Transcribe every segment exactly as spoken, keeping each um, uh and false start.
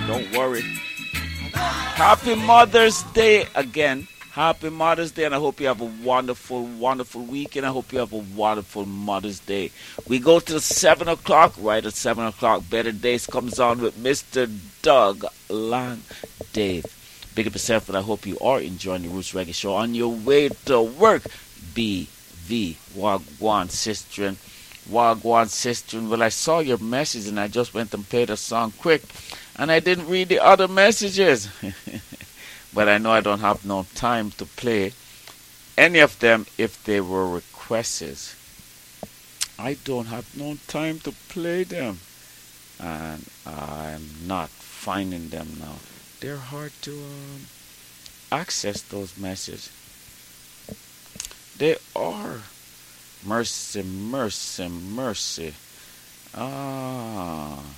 Don't worry. Happy Mother's Day again. Happy Mother's Day, and I hope you have a wonderful, wonderful week, and I hope you have a wonderful Mother's Day. We go to seven o'clock. Right at seven o'clock, Better Days comes on with Mister Doug Lang. Dave, big up yourself, and I hope you are enjoying the Roots Reggae Show on your way to work. B V Wagwan Sistren. Wagwan Sistren. Well, I saw your message, and I just went and played a song quick, and I didn't read the other messages. But I know I don't have no time to play any of them if they were requests. I don't have no time to play them. And I'm not finding them now. They're hard to um, access, those messages. They are. Mercy, mercy, mercy. Ah.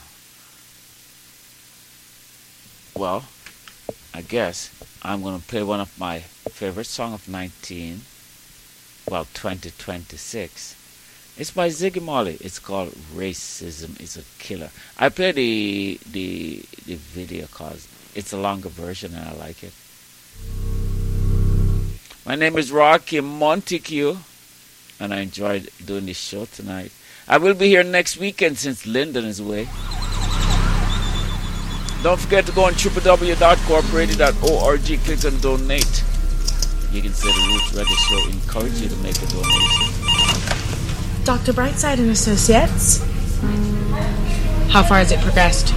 Well, I guess I'm going to play one of my favorite songs of nineteen, well, twenty twenty-six. It's by Ziggy Marley. It's called Racism is a Killer. I play the the the video because it's a longer version and I like it. My name is Rocky Montague, and I enjoyed doing this show tonight. I will be here next weekend since Lyndon is away. Don't forget to go on w w w dot corporated dot org. Click on donate. You can say the Roots Reggae Show encourage you to make a donation. Doctor Brightside and Associates. How far has it progressed?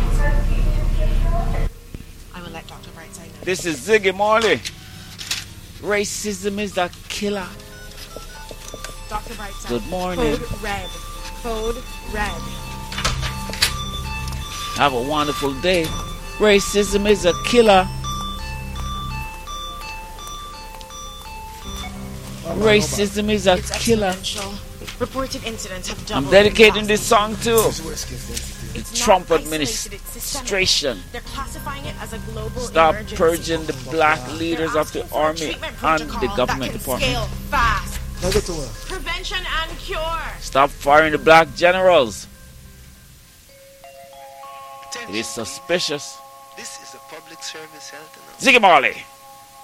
I will let Doctor Brightside know. This is Ziggy Marley. Racism is the killer. Doctor Brightside. Good morning. Code red. Code red. Have a wonderful day. Racism is a killer. Racism is a it's killer. Reported incidents have doubled. I'm dedicating this song to the Trump administration. They're classifying it as a global Stop emergency. purging the black leaders of the army and the government department. Fast. Prevention and cure. Stop firing the black generals. It is suspicious. This is a public service health announcement. Ziggy Marley.